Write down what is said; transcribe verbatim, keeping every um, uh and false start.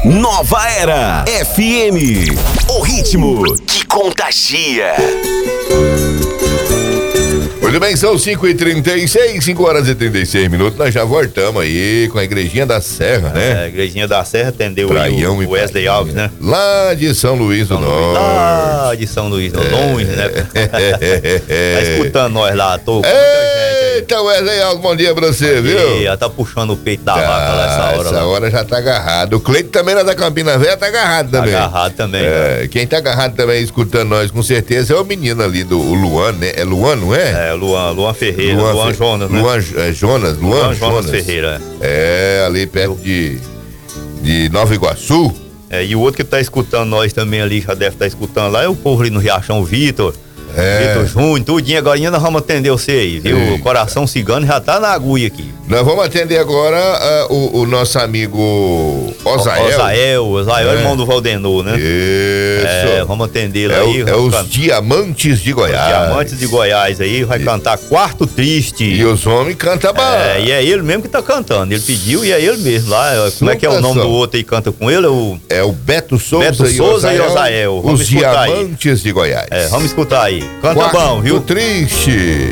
Nova Era F M, o ritmo que contagia. Muito bem, são cinco e trinta e seis, cinco horas e trinta e seis minutos. Nós já voltamos aí com a Igrejinha da Serra, né? É, a Igrejinha da Serra atendeu Praião aí o Wesley Alves, né? Lá de São Luís do Norte. Lá de São Luís do Norte, longe, né? Tá escutando nós lá, tô com muita gente. Eita, Wesley Alves, bom dia pra você, viu? E tá puxando o peito da Tá, vaca lá essa hora. Essa lá. hora já tá agarrado. O Cleito também lá da Campina Velha tá agarrado Tá também. agarrado também. É, né? quem tá agarrado também escutando nós com certeza é o menino ali do o Luan, né? É Luan, não é? É, Luan, Luan Ferreira, Luan, Luan Fe... Jonas, né? Luan é, Jonas, Luan, Luan Jonas, Jonas Ferreira. É, ali perto de, de Nova Iguaçu. É, e o outro que tá escutando nós também ali, já deve estar tá escutando lá, é o povo ali no Riachão, o Vitor. É. Vitor Júnior, tudinho, agora ainda nós vamos atender você aí, viu? Eita. O coração cigano já tá na agulha aqui. Nós vamos atender agora uh, o, o nosso amigo Osael. Osael, Osael é É. irmão do Valdenor, né? Isso. É, vamos atender lá É, aí. o, é vamos os cantar. Diamantes de Goiás. Diamantes de Goiás aí, vai E- cantar Quarto Triste. E os homens cantam bem. É, e é ele mesmo que tá cantando. Ele pediu e é ele mesmo lá. Como é que é o nome do outro aí que canta com ele? É o É o Beto Souza, Beto e, Souza Osael, e Osael. Vamos Os escutar aí. Diamantes de Goiás. É, vamos escutar aí. Canta Quarto bom, viu? Triste.